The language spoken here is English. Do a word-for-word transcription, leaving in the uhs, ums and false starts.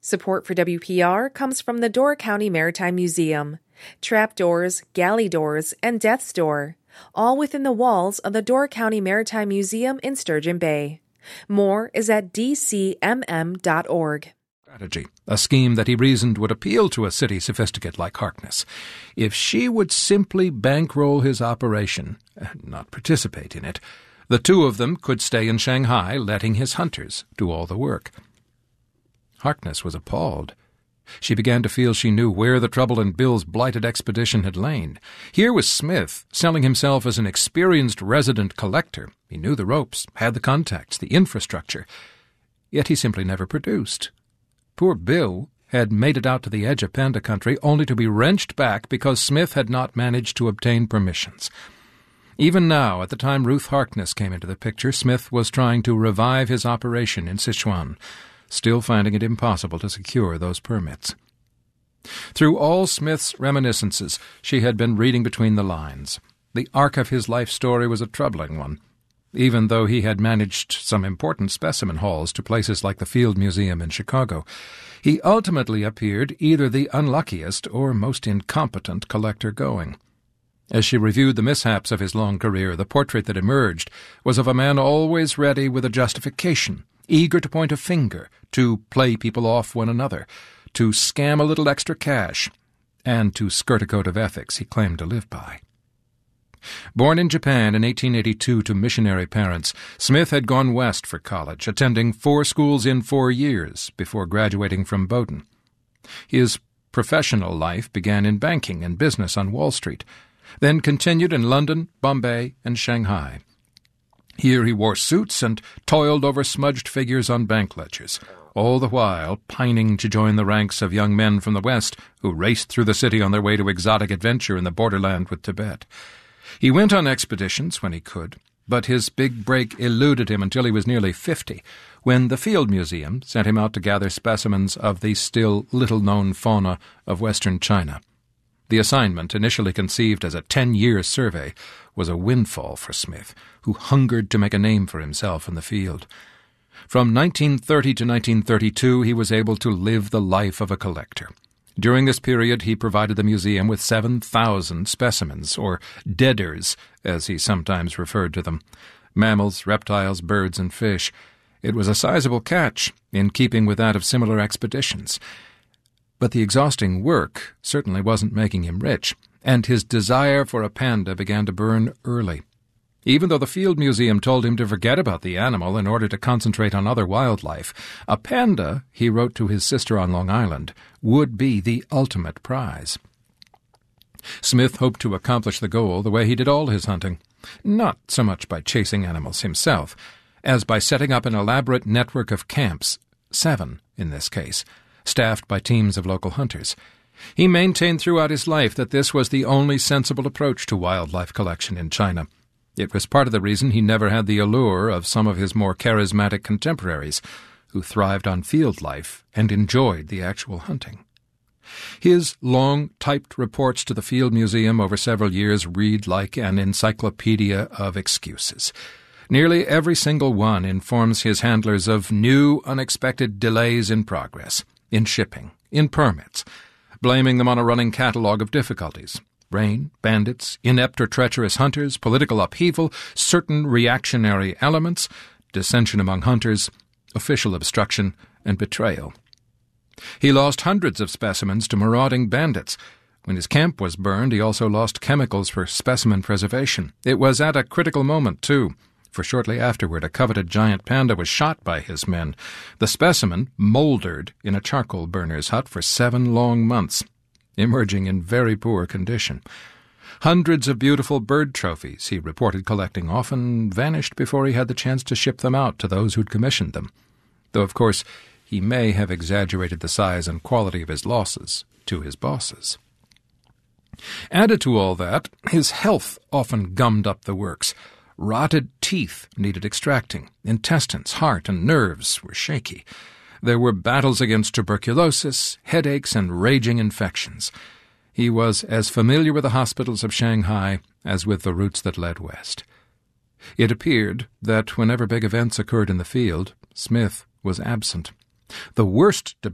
Support for W P R comes from the Door County Maritime Museum. Trapdoors, galley doors, and death's door, all within the walls of the Door County Maritime Museum in Sturgeon Bay. More is at d c m m dot org. Strategy, a scheme that he reasoned would appeal to a city sophisticate like Harkness. If she would simply bankroll his operation, not participate in it, the two of them could stay in Shanghai, letting his hunters do all the work. Harkness was appalled. She began to feel she knew where the trouble in Bill's blighted expedition had lain. Here was Smith, selling himself as an experienced resident collector. He knew the ropes, had the contacts, the infrastructure. Yet he simply never produced. Poor Bill had made it out to the edge of Panda Country only to be wrenched back because Smith had not managed to obtain permissions. Even now, at the time Ruth Harkness came into the picture, Smith was trying to revive his operation in Sichuan, still finding it impossible to secure those permits. Through all Smith's reminiscences, she had been reading between the lines. The arc of his life story was a troubling one. Even though he had managed some important specimen hauls to places like the Field Museum in Chicago, he ultimately appeared either the unluckiest or most incompetent collector going. As she reviewed the mishaps of his long career, the portrait that emerged was of a man always ready with a justification, eager to point a finger, to play people off one another, to scam a little extra cash, and to skirt a code of ethics he claimed to live by. Born in Japan in eighteen eighty-two to missionary parents, Smith had gone west for college, attending four schools in four years before graduating from Bowdoin. His professional life began in banking and business on Wall Street, then continued in London, Bombay, and Shanghai. Here he wore suits and toiled over smudged figures on bank ledgers, all the while pining to join the ranks of young men from the West who raced through the city on their way to exotic adventure in the borderland with Tibet. He went on expeditions when he could, but his big break eluded him until he was nearly fifty, when the Field Museum sent him out to gather specimens of the still little-known fauna of western China. The assignment, initially conceived as a ten-year survey, was a windfall for Smith, who hungered to make a name for himself in the field. From nineteen thirty to nineteen thirty-two, he was able to live the life of a collector. During this period, he provided the museum with seven thousand specimens, or deaders, as he sometimes referred to them, mammals, reptiles, birds, and fish. It was a sizable catch, in keeping with that of similar expeditions. But the exhausting work certainly wasn't making him rich, and his desire for a panda began to burn early. Even though the Field Museum told him to forget about the animal in order to concentrate on other wildlife, a panda, he wrote to his sister on Long Island, would be the ultimate prize. Smith hoped to accomplish the goal the way he did all his hunting, not so much by chasing animals himself, as by setting up an elaborate network of camps, seven in this case, staffed by teams of local hunters. He maintained throughout his life that this was the only sensible approach to wildlife collection in China. It was part of the reason he never had the allure of some of his more charismatic contemporaries, who thrived on field life and enjoyed the actual hunting. His long, typed reports to the Field Museum over several years read like an encyclopedia of excuses. Nearly every single one informs his handlers of new, unexpected delays in progress, in shipping, in permits, blaming them on a running catalogue of difficulties. Rain, bandits, inept or treacherous hunters, political upheaval, certain reactionary elements, dissension among hunters, official obstruction, and betrayal. He lost hundreds of specimens to marauding bandits. When his camp was burned, he also lost chemicals for specimen preservation. It was at a critical moment, too, for shortly afterward a coveted giant panda was shot by his men. The specimen mouldered in a charcoal burner's hut for seven long months, emerging in very poor condition. Hundreds of beautiful bird trophies he reported collecting often vanished before he had the chance to ship them out to those who'd commissioned them, though, of course, he may have exaggerated the size and quality of his losses to his bosses. Added to all that, his health often gummed up the works. Rotted teeth needed extracting, intestines, heart, and nerves were shaky. There were battles against tuberculosis, headaches, and raging infections. He was as familiar with the hospitals of Shanghai as with the routes that led west. It appeared that whenever big events occurred in the field, Smith was absent. The worst